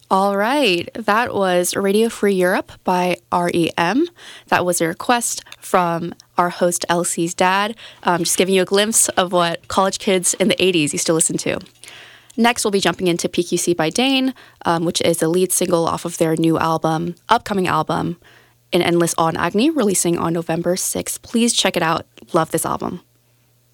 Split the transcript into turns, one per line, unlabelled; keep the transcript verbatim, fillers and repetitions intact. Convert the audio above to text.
All right, that was Radio Free Europe by R E M. That was a request from our host Elsie's dad, um, just giving you a glimpse of what college kids in the eighties used to listen to. Next, we'll be jumping into P Q C by Dane, um, which is the lead single off of their new album, upcoming album, In Endless Awe and Agony, releasing on November sixth. Please check it out. Love this album.